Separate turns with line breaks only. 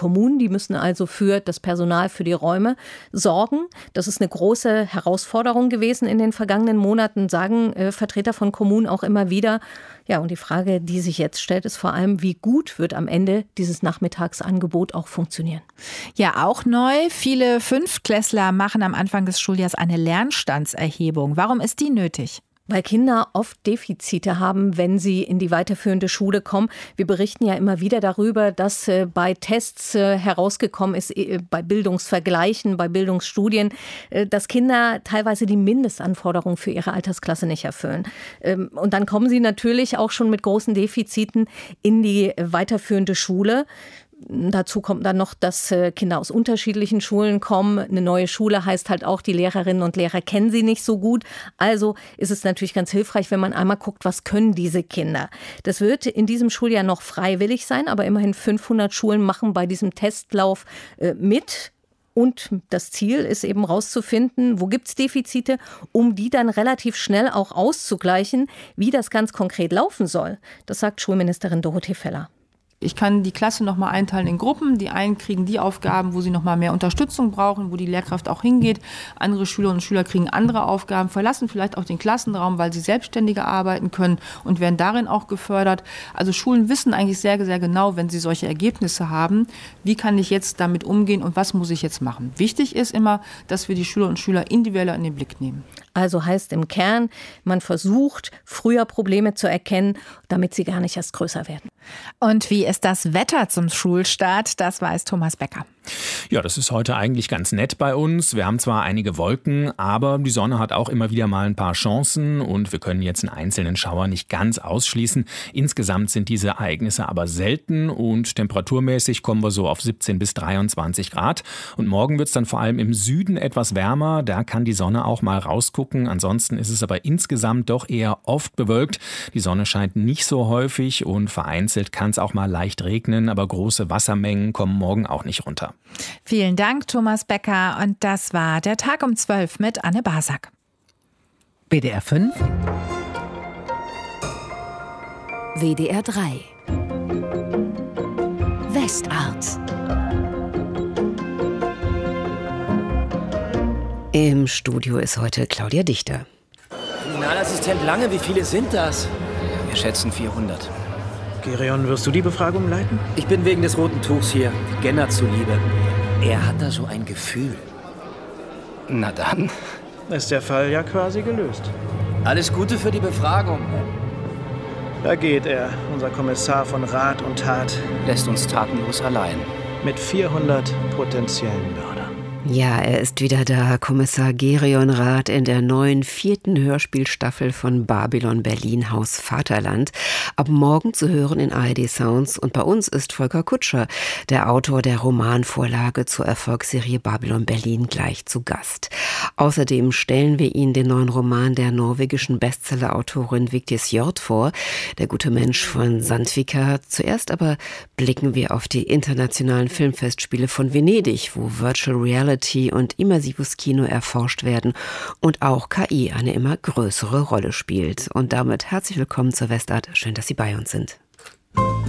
Kommunen, die müssen also für das Personal, für die Räume sorgen. Das ist eine große Herausforderung gewesen in den vergangenen Monaten, sagen Vertreter von Kommunen auch immer wieder. Ja, und die Frage, die sich jetzt stellt, ist vor allem, wie gut wird am Ende dieses Nachmittagsangebot auch funktionieren?
Ja, auch neu. Viele Fünftklässler machen am Anfang des Schuljahres eine Lernstandserhebung. Warum ist die nötig?
Weil Kinder oft Defizite haben, wenn sie in die weiterführende Schule kommen. Wir berichten ja immer wieder darüber, dass bei Tests herausgekommen ist, bei Bildungsvergleichen, bei Bildungsstudien, dass Kinder teilweise die Mindestanforderungen für ihre Altersklasse nicht erfüllen. Und dann kommen sie natürlich auch schon mit großen Defiziten in die weiterführende Schule. Dazu kommt dann noch, dass Kinder aus unterschiedlichen Schulen kommen. Eine neue Schule heißt halt auch, die Lehrerinnen und Lehrer kennen sie nicht so gut. Also ist es natürlich ganz hilfreich, wenn man einmal guckt, was können diese Kinder. Das wird in diesem Schuljahr noch freiwillig sein, aber immerhin 500 Schulen machen bei diesem Testlauf mit. Und das Ziel ist eben rauszufinden, wo gibt es Defizite, um die dann relativ schnell auch auszugleichen. Wie das ganz konkret laufen soll, das sagt Schulministerin Dorothee Feller.
Ich kann die Klasse nochmal einteilen in Gruppen. Die einen kriegen die Aufgaben, wo sie nochmal mehr Unterstützung brauchen, wo die Lehrkraft auch hingeht. Andere Schülerinnen und Schüler kriegen andere Aufgaben, verlassen vielleicht auch den Klassenraum, weil sie selbstständiger arbeiten können und werden darin auch gefördert. Also Schulen wissen eigentlich sehr, sehr genau, wenn sie solche Ergebnisse haben, wie kann ich jetzt damit umgehen und was muss ich jetzt machen. Wichtig ist immer, dass wir die Schülerinnen und Schüler individueller in den Blick nehmen.
Also heißt im Kern, man versucht, früher Probleme zu erkennen, damit sie gar nicht erst größer werden.
Und wie ist das Wetter zum Schulstart? Das weiß Thomas Becker.
Ja, das ist heute eigentlich ganz nett bei uns. Wir haben zwar einige Wolken, aber die Sonne hat auch immer wieder mal ein paar Chancen und wir können jetzt einen einzelnen Schauer nicht ganz ausschließen. Insgesamt sind diese Ereignisse aber selten und temperaturmäßig kommen wir so auf 17 bis 23 Grad. Und morgen wird es dann vor allem im Süden etwas wärmer. Da kann die Sonne auch mal rausgucken. Ansonsten ist es aber insgesamt doch eher oft bewölkt. Die Sonne scheint nicht so häufig und vereinzelt kann es auch mal leicht regnen, aber große Wassermengen kommen morgen auch nicht runter.
Vielen Dank, Thomas Becker. Und das war der Tag um 12 mit Anne Basak.
WDR 5.
WDR 3. Westart. Im Studio ist heute Claudia Dichter.
Kriminalassistent Lange, wie viele sind das? Wir schätzen 400.
Gerion, wirst du die Befragung leiten?
Ich bin wegen des roten Tuchs hier, Genner zuliebe. Er hat da so ein Gefühl. Na dann.
Ist der Fall ja quasi gelöst.
Alles Gute für die Befragung.
Da geht er, unser Kommissar von Rat und Tat.
Lässt uns tatenlos allein.
Mit 400 potenziellen Mördern.
Ja, er ist wieder da, Kommissar Gerion Rath in der neuen 4. Hörspielstaffel von Babylon Berlin Haus Vaterland. Ab morgen zu hören in ARD Sounds. Und bei uns ist Volker Kutscher, der Autor der Romanvorlage zur Erfolgsserie Babylon Berlin, gleich zu Gast. Außerdem stellen wir Ihnen den neuen Roman der norwegischen Bestsellerautorin Vigdis Hjorth vor, Der gute Mensch von Sandvika. Zuerst aber blicken wir auf die internationalen Filmfestspiele von Venedig, wo Virtual Reality und immersives Kino erforscht werden und auch KI eine immer größere Rolle spielt. Und damit herzlich willkommen zur Westart. Schön, dass Sie bei uns sind.